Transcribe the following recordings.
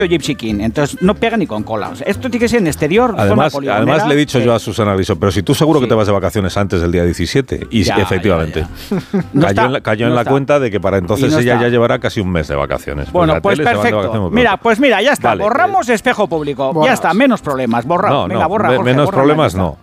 Gypsy King, entonces no pega ni con cola. O sea, esto tiene que ser en exterior. Además le he dicho yo a Susana Griso, pero si tú seguro que te vas de vacaciones antes del día 17. Y ya, efectivamente, cayó en la cuenta de que para entonces ella ya llevará casi un mes de vacaciones. Bueno, pues perfecto. Mira, ya está. Vale, borramos espejo público. Ya está, menos problemas. Borra. Venga, borra, Jorge, menos borra problemas no.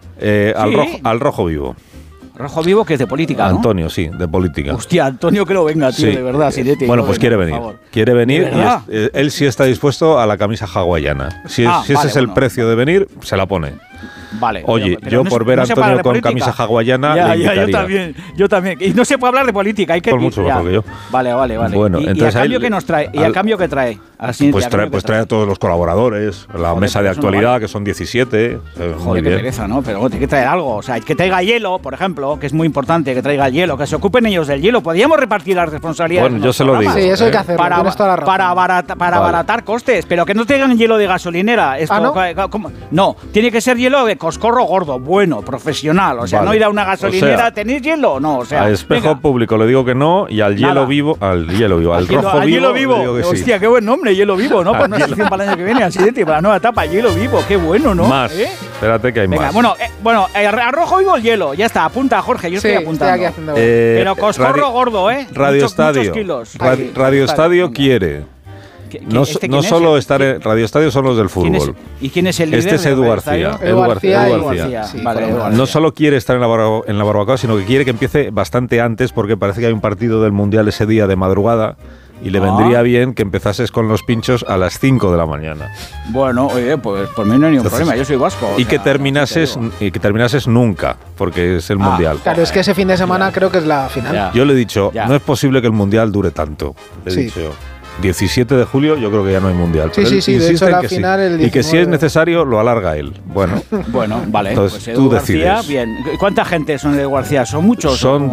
Al rojo vivo. Rojo vivo, que es de política, ¿no? Antonio, sí, de política. Hostia, Antonio que no venga, tío, de verdad. Bueno, pues quiere venir. Quiere venir y él sí está dispuesto a la camisa hawaiana. Si ese es el precio de venir, se la pone. Vale. Oye, pero yo por ver a Antonio con camisa hawaiana le invitaría. Yo también. Y no se puede hablar de política. Hay que por mucho mejor que yo. Vale. Bueno, ¿Y a cambio qué nos trae? ¿Y a cambio qué trae? Pues trae a todos los colaboradores, la mesa de actualidad, que son 17. Joder, qué pereza, ¿no? Pero tiene que traer algo. O sea, que traiga hielo, por ejemplo, que es muy importante, que traiga hielo, que se ocupen ellos del hielo. Podríamos repartir las responsabilidades. Bueno, yo se lo digo. Sí, eso hay que hacerlo. Para abaratar costes, pero que no traigan hielo de gasolinera. No, tiene que ser hielo de coscorro gordo, bueno, profesional. O sea, no ir a una gasolinera, ¿tenéis hielo? No, o sea. Al espejo público le digo que no, y al hielo vivo, al rojo vivo, le digo que sí. Hostia, qué buen nombre, hielo vivo, ¿no? Para una sección para el año que viene, al siguiente, para la nueva etapa, hielo vivo, qué bueno, ¿no? Más. Espérate que hay más. Bueno, al rojo vivo el hielo, ya está, apunta, Jorge, yo estoy apuntando. Estoy aquí haciendo pero coscorro gordo, Radio Estadio. Radio Estadio quiere. No solo estar en Radio Estadio son los del fútbol. ¿Y quién es el líder? Este es Edu García. Edu García. Sí, vale. No solo quiere estar en la barbacoa, sino que quiere que empiece bastante antes, porque parece que hay un partido del Mundial ese día de madrugada. Y le vendría bien que empezases con los pinchos a las 5 de la mañana. Bueno, oye, pues por mí no hay ningún problema, yo soy vasco. Y que terminases nunca, porque es el Mundial. Claro, es que ese fin de semana creo que es la final. Yo le he dicho, no es posible que el Mundial dure tanto. Le he dicho, 17 de julio yo creo que ya no hay Mundial. Sí, de hecho la final el 19. Y que si es necesario lo alarga él. Bueno, vale. Entonces pues tú decides. Bien. ¿Cuánta gente son de Edu García? ¿Son muchos? Son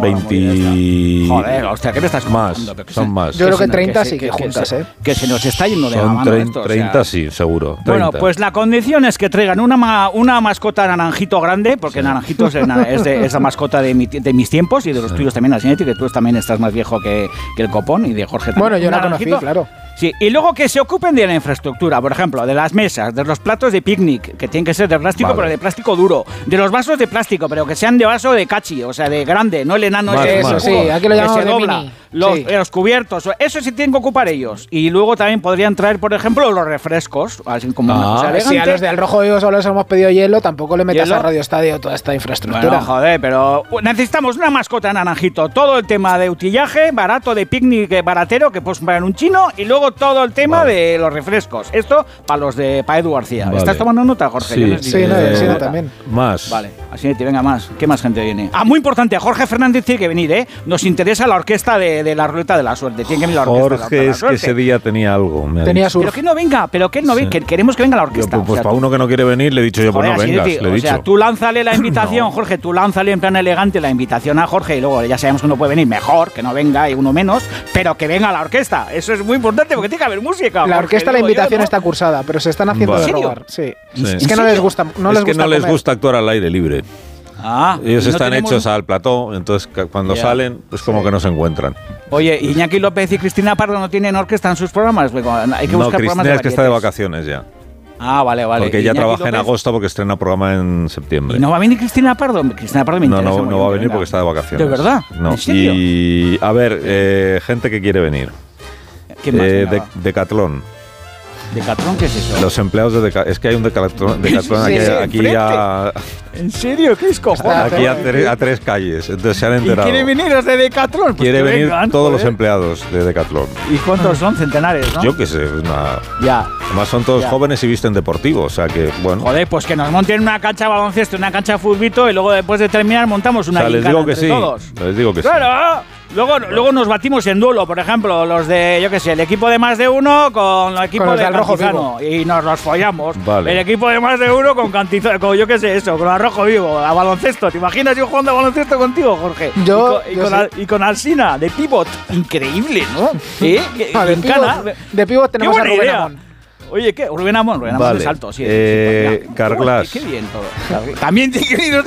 20... Joder, hostia, ¿qué me estás contando? Son más. Yo creo que 30 sí que juntas, Que se nos está yendo de la mano. Son 30 sí, seguro. 30. Bueno, pues la condición es que traigan una mascota naranjito grande, porque Naranjito es la mascota de mis tiempos y de los tuyos también, Asinetti, que tú también estás más viejo que el Copón y de Jorge también. Bueno, yo la conocí, claro. Sí, y luego que se ocupen de la infraestructura, por ejemplo, de las mesas, de los platos de picnic, que tienen que ser de plástico, pero de plástico duro, de los vasos de plástico, pero que sean de vaso de cachi, o sea, de grande, no el enano ese, sí, aquí lo llamamos de mini. Los cubiertos, eso sí tienen que ocupar ellos. Y luego también podrían traer, por ejemplo, los refrescos, así como una cosa elegante. Si a los de Al Rojo Vivo solo les hemos pedido hielo, tampoco le metas a Radio Estadio toda esta infraestructura. Bueno, joder, pero necesitamos una mascota naranjito, todo el tema de utillaje, barato, de picnic baratero, que puedes comprar en un chino, y luego todo el tema de los refrescos. Esto para Edu García. ¿Estás tomando nota, Jorge? Sí, también. Más. Vale, así venga más. ¿Qué más gente viene? Muy importante, Jorge Fernández tiene que venir, ¿eh? Nos interesa la orquesta de la ruleta de la suerte. Tiene que venir la orquesta Jorge de la es que ese día tenía algo. Pero que no venga, que queremos que venga la orquesta. Pues para uno que no quiere venir le he dicho yo, pues no vengas, le he dicho. O sea, tú lánzale la invitación, Jorge, tú lánzale en plan elegante la invitación a Jorge y luego ya sabemos que uno puede venir mejor, que no venga y uno menos, pero que venga la orquesta. Eso es muy importante porque tiene que haber música. La orquesta, la invitación está cursada, pero se están haciendo de robar. Sí. Es que no les gusta. Es que no les gusta actuar al aire libre. Ellos están hechos al plató, entonces cuando salen, pues como que no se encuentran. Oye, Iñaki López y Cristina Pardo no tienen orquesta en sus programas. Hay que buscar Cristina es que está de vacaciones ya. Vale. Porque ella trabaja en agosto porque estrena programa en septiembre. ¿Y no va a venir Cristina Pardo? Cristina Pardo me interesa. No va a venir porque está de vacaciones. ¿De verdad? No. ¿En serio? Y a ver, gente que quiere venir. ¿Quién más? Decathlon. ¿Decathlon qué es eso? Los empleados de Decathlon. Es que hay un Decathlon aquí ya... ¿En serio? ¿Qué es cojones? Aquí a 3 calles. Entonces se han enterado. ¿Y quieren venir los de Decathlon? Pues quiere venir todos los empleados de Decathlon. ¿Y cuántos son? Centenares, ¿no? Yo qué sé. Además son todos jóvenes y visten deportivo, o sea que, bueno. Joder, pues que nos monten una cancha de baloncesto, una cancha de futbito y luego después de terminar montamos una gincana entre todos. Les digo que sí. ¡Claro! Luego nos batimos en duelo, por ejemplo, los de, yo qué sé, el equipo de más de uno con el equipo de Cantizano y nos los follamos. Vale. El equipo de más de uno con Cantizano, con yo qué sé, eso, con Al Rojo Vivo, a baloncesto. ¿Te imaginas yo jugando a baloncesto contigo, Jorge? Y con Alsina, de pivot. Increíble, ¿no? De pivot tenemos a Rubén Amón. Oye, ¿qué? Rubén Amón es alto, sí. Carglass. Qué bien todo. También te he querido